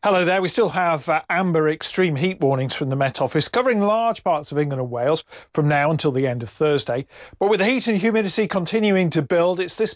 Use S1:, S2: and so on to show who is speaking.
S1: Hello there. We still have amber extreme heat warnings from the Met Office covering large parts of England and Wales from now until the end of Thursday. But with the heat and humidity continuing to build, it's this